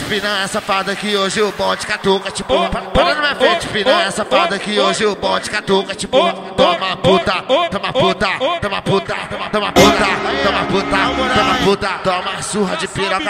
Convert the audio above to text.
piranha safada que hoje o bonde catuca, tipo, para na minha frente, piranha safada que hoje o bonde catuca, tipo, toma puta, toma puta, toma puta, toma puta, toma puta, toma puta, toma surra de piroca.